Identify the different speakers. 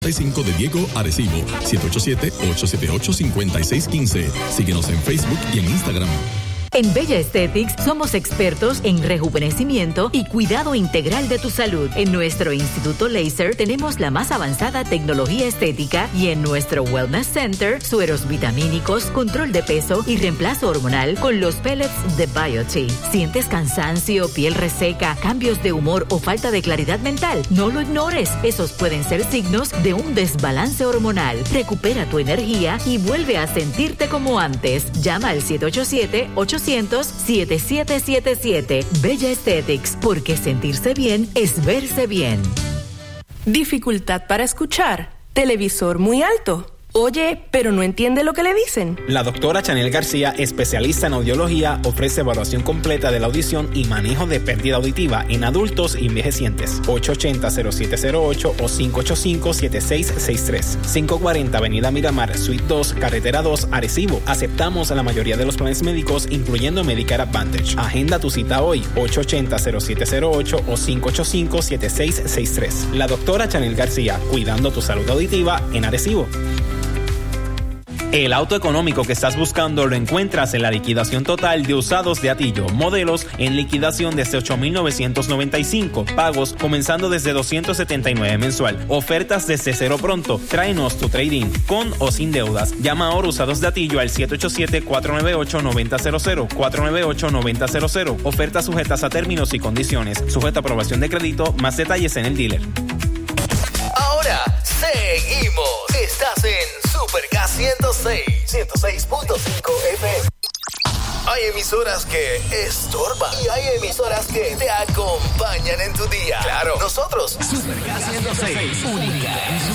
Speaker 1: 5 de Diego, Arecibo, 787-878-5615. Síguenos en Facebook y en Instagram.
Speaker 2: En Bella Aesthetics somos expertos en rejuvenecimiento y cuidado integral de tu salud. En nuestro Instituto Laser tenemos la más avanzada tecnología estética y en nuestro Wellness Center, sueros vitamínicos, control de peso y reemplazo hormonal con los pellets de Biote. ¿Sientes cansancio, piel reseca, cambios de humor o falta de claridad mental? No lo ignores. Esos pueden ser signos de un desbalance hormonal. Recupera tu energía y vuelve a sentirte como antes. Llama al 787-800-7777. Bella Aesthetics, porque sentirse bien es verse bien.
Speaker 3: Dificultad para escuchar. Televisor muy alto. Oye, pero no entiende lo que le dicen.
Speaker 4: La doctora Chanel García, especialista en audiología, ofrece evaluación completa de la audición y manejo de pérdida auditiva en adultos y envejecientes. 880-0708 o 585-7663. 540 Avenida Miramar, Suite 2, Carretera 2, Arecibo. Aceptamos la mayoría de los planes médicos, incluyendo Medicare Advantage. Agenda tu cita hoy, 880-0708 o 585-7663. La doctora Chanel García, cuidando tu salud auditiva en Arecibo. El auto económico que estás buscando lo encuentras en la liquidación total de usados de Atillo. Modelos en liquidación desde $8,995. Pagos comenzando desde $279 mensual. Ofertas desde cero pronto. Tráenos tu trading con o sin deudas. Llama ahora Usados de Atillo al 787-498-9000. 498-9000. Ofertas sujetas a términos y condiciones. Sujeta a aprobación de crédito. Más detalles en el dealer.
Speaker 5: Ahora seguimos. Estás en Super K106.5 FM. Hay emisoras que estorban y hay emisoras que te acompañan en tu día. Claro, nosotros.
Speaker 6: Super K106, única.